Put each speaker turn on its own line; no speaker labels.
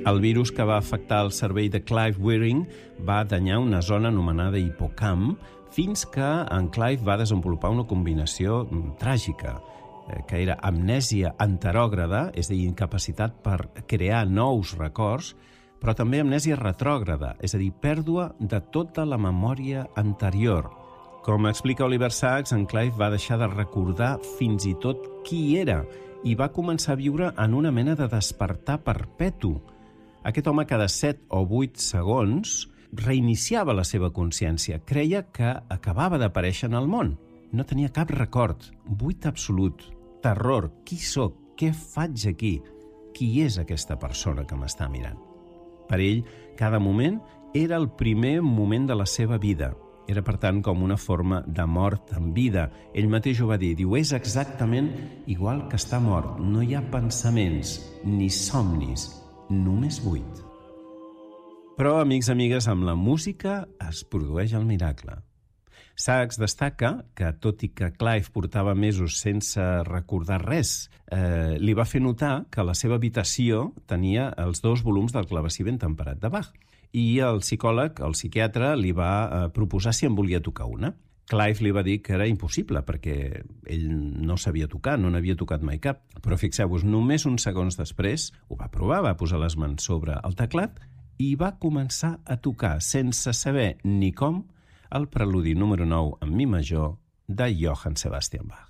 El virus que va afectar el cervell de Clive Wearing va danyar una zona anomenada hipocamp fins que en Clive va desenvolupar una combinació tràgica, que era amnèsia anterògrada, és a dir, incapacitat per crear nous records, però també amnèsia retrògrada, és a dir, pèrdua de tota la memòria anterior. Com explica Oliver Sacks, en Clive va deixar de recordar fins i tot qui era i va començar a viure en una mena de despertar perpetu. Aquest home cada 7 o 8 segons reiniciava la seva consciència, creia que acabava d'aparèixer en el món. No tenia cap record, buit absolut, terror, qui sóc, què faig aquí, qui és aquesta persona que m'està mirant. Per ell, cada moment era el primer moment de la seva vida. Era, per tant, com una forma de mort en vida. Ell mateix ho va dir, diu, és exactament igual que estar mort. No hi ha pensaments ni somnis, només buit. Però, amics i amigues, amb la música es produeix el miracle. Sacks destaca que, tot i que Clive portava mesos sense recordar res, li va fer notar que la seva habitació tenia els 2 volums del clavecí ben temperat de Bach. I el psicòleg, el psiquiatre, li va proposar si en volia tocar una. Clive li va dir que era impossible perquè ell no sabia tocar, no n'havia tocat mai cap. Però fixeu-vos, només uns segons després ho va provar, va posar les mans sobre el teclat i va començar a tocar, sense saber ni com, el preludi número 9 en mi major de Johann Sebastian Bach.